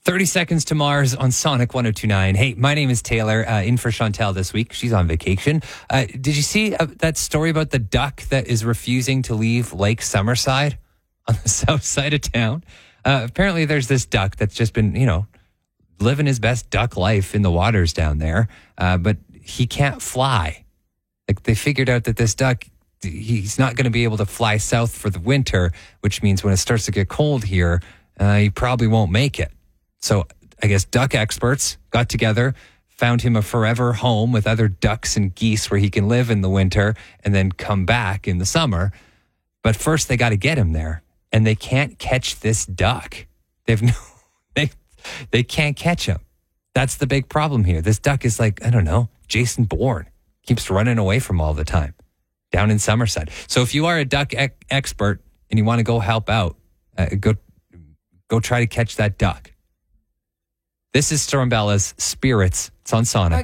30 Seconds to Mars on Sonic 1029. Hey, my name is Taylor, in for Chantel this week. She's on vacation. Did you see that story about the duck that is refusing to leave Lake Summerside on the south side of town? Apparently there's this duck that's just been, living his best duck life in the waters down there, but he can't fly. Like, they figured out that this duck, he's not going to be able to fly south for the winter, which means when it starts to get cold here, he probably won't make it. So I guess duck experts got together, found him a forever home with other ducks and geese where he can live in the winter and then come back in the summer. But first they got to get him there, and they can't catch this duck. They can't catch him. That's the big problem here. This duck is like, I don't know, Jason Bourne. Keeps running away from all the time down in Summerside. So if you are a duck expert and you want to go help out, go try to catch that duck. This is Stormbella's Spirits. It's on Sonic.